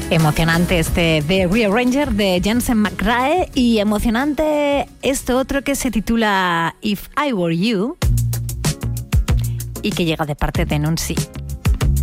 Emocionante este The Rearranger de Jensen McRae y emocionante esto otro que se titula If I Were You y que llega de parte de Nunsi.